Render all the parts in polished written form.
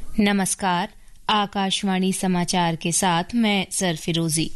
नमस्कार, आकाशवाणी समाचार के साथ मैं सरफिरोजी।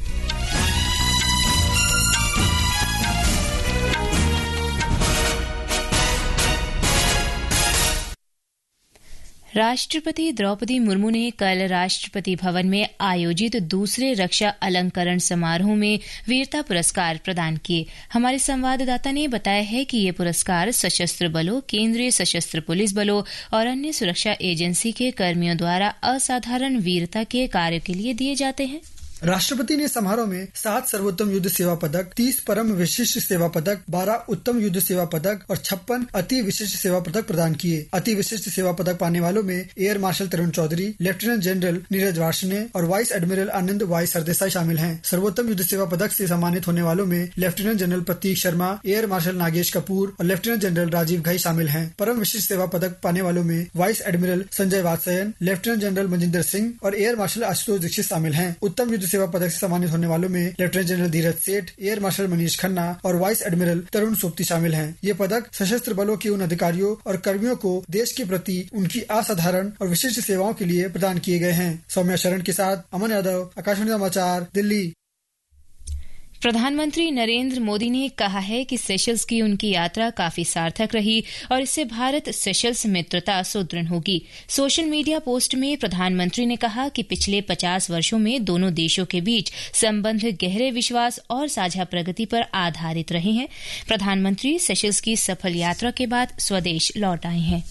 राष्ट्रपति द्रौपदी मुर्मू ने कल राष्ट्रपति भवन में आयोजित दूसरे रक्षा अलंकरण समारोह में वीरता पुरस्कार प्रदान किए। हमारे संवाददाता ने बताया है कि ये पुरस्कार सशस्त्र बलों, केंद्रीय सशस्त्र पुलिस बलों और अन्य सुरक्षा एजेंसी के कर्मियों द्वारा असाधारण वीरता के कार्य के लिए दिए जाते हैं। राष्ट्रपति ने समारोह में 7 सर्वोत्तम युद्ध सेवा पदक, 30 परम विशिष्ट सेवा पदक, 12 उत्तम युद्ध सेवा पदक और 56 अति विशिष्ट सेवा पदक प्रदान किए। अति विशिष्ट सेवा पदक पाने वालों में एयर मार्शल तरुण चौधरी, लेफ्टिनेंट जनरल नीरज वार्ष्णेय और वाइस एडमिरल आनंद वाई सरदेसाई शामिल हैं। सर्वोत्तम युद्ध सेवा पदक से सम्मानित होने वालों में लेफ्टिनेंट जनरल प्रतीक शर्मा, एयर मार्शल नागेश कपूर और लेफ्टिनेंट जनरल राजीव घई शामिल हैं। परम विशिष्ट सेवा पदक पाने वालों में vice admiral Sanjay Vatsyayan, lieutenant general Manjinder Singh और एयर मार्शल आशुतोष दीक्षित शामिल हैं। उत्तम युद्ध सेवा पदक से सम्मानित होने वालों में लेफ्टिनेंट जनरल धीरज सेठ, एयर मार्शल मनीष खन्ना और वाइस एडमिरल तरुण सोपती शामिल हैं। ये पदक सशस्त्र बलों के उन अधिकारियों और कर्मियों को देश के प्रति उनकी असाधारण और विशिष्ट सेवाओं के लिए प्रदान किए गए हैं। सौम्या शरण के साथ अमन यादव, आकाशवाणी समाचार, दिल्ली। प्रधानमंत्री नरेंद्र मोदी ने कहा है कि सेशल्स की उनकी यात्रा काफी सार्थक रही और इससे भारत सेशल्स मित्रता सुदृढ़ होगी। सोशल मीडिया पोस्ट में प्रधानमंत्री ने कहा कि पिछले 50 वर्षों में दोनों देशों के बीच संबंध गहरे विश्वास और साझा प्रगति पर आधारित रहे हैं। प्रधानमंत्री सेशल्स की सफल यात्रा के बाद स्वदेश लौट आए हैं।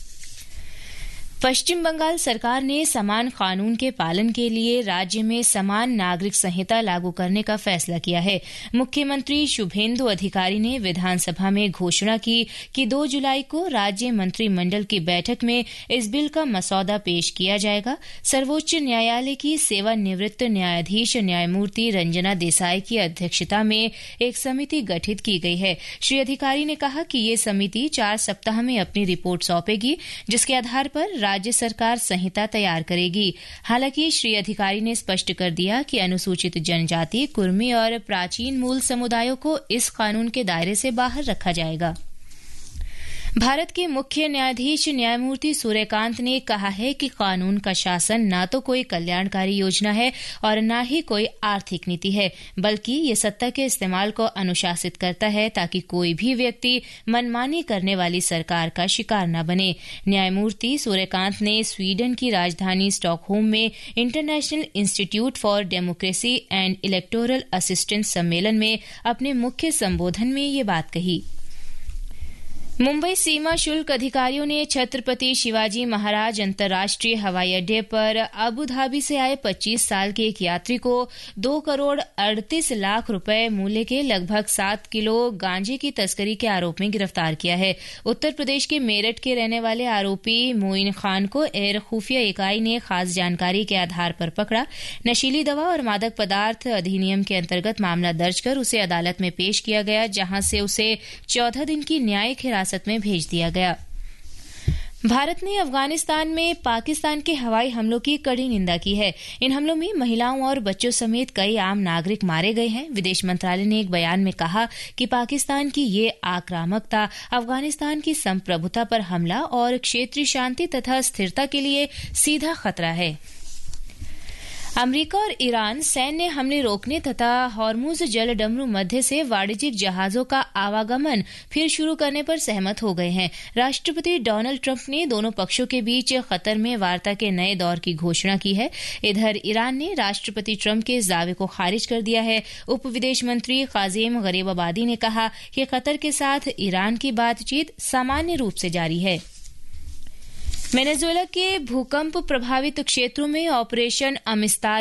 पश्चिम बंगाल सरकार ने समान कानून के पालन के लिए राज्य में समान नागरिक संहिता लागू करने का फैसला किया है। मुख्यमंत्री शुभेंदु अधिकारी ने विधानसभा में घोषणा की कि 2 जुलाई को राज्य मंत्रिमंडल की बैठक में इस बिल का मसौदा पेश किया जाएगा। सर्वोच्च न्यायालय की सेवानिवृत्त न्यायाधीश न्यायमूर्ति रंजना देसाई की अध्यक्षता में एक समिति गठित की गई है। श्री अधिकारी ने कहा कि ये समिति 4 सप्ताह में अपनी रिपोर्ट सौंपेगी, जिसके आधार पर राज्य सरकार संहिता तैयार करेगी। हालांकि श्री अधिकारी ने स्पष्ट कर दिया कि अनुसूचित जनजाति, कुर्मी और प्राचीन मूल समुदायों को इस कानून के दायरे से बाहर रखा जाएगा। भारत के मुख्य न्यायाधीश न्यायमूर्ति सूर्यकांत ने कहा है कि कानून का शासन न तो कोई कल्याणकारी योजना है और न ही कोई आर्थिक नीति है, बल्कि ये सत्ता के इस्तेमाल को अनुशासित करता है ताकि कोई भी व्यक्ति मनमानी करने वाली सरकार का शिकार न बने। न्यायमूर्ति सूर्यकांत ने स्वीडन की राजधानी स्टॉकहोम में international institute for democracy and electoral assistance सम्मेलन में अपने मुख्य संबोधन में ये बात कही। मुंबई सीमा शुल्क अधिकारियों ने छत्रपति शिवाजी महाराज अंतर्राष्ट्रीय हवाई अड्डे पर अबू धाबी से आए 25 साल के एक यात्री को 2 करोड़ 38 लाख रुपए मूल्य के लगभग 7 किलो गांजे की तस्करी के आरोप में गिरफ्तार किया है। उत्तर प्रदेश के मेरठ के रहने वाले आरोपी मोइन खान को एयर खुफिया इकाई ने खास जानकारी के आधार पर पकड़ा। नशीली दवा और मादक पदार्थ अधिनियम के अंतर्गत मामला दर्ज कर उसे अदालत में पेश किया गया, जहां से उसे 14 दिन की न्यायिक हिरासत में भेज दिया गया। भारत ने अफगानिस्तान में पाकिस्तान के हवाई हमलों की कड़ी निंदा की है। इन हमलों में महिलाओं और बच्चों समेत कई आम नागरिक मारे गए हैं। विदेश मंत्रालय ने एक बयान में कहा कि पाकिस्तान की ये आक्रामकता अफगानिस्तान की संप्रभुता पर हमला और क्षेत्रीय शांति तथा स्थिरता के लिए सीधा खतरा है। अमेरिका और ईरान सैन्य हमले रोकने तथा हॉर्मुज जलडमरू मध्य से वाणिज्यिक जहाजों का आवागमन फिर शुरू करने पर सहमत हो गए हैं। राष्ट्रपति डोनाल्ड ट्रंप ने दोनों पक्षों के बीच कतर में वार्ता के नए दौर की घोषणा की है। इधर ईरान ने राष्ट्रपति ट्रंप के इस दावे को खारिज कर दिया है। उप विदेश मंत्री काजिम गरीबाबादी ने कहा कि कतर के साथ ईरान की बातचीत सामान्य रूप से जारी है। वेनेजुएला के भूकंप प्रभावित क्षेत्रों में ऑपरेशन अमिस्ताद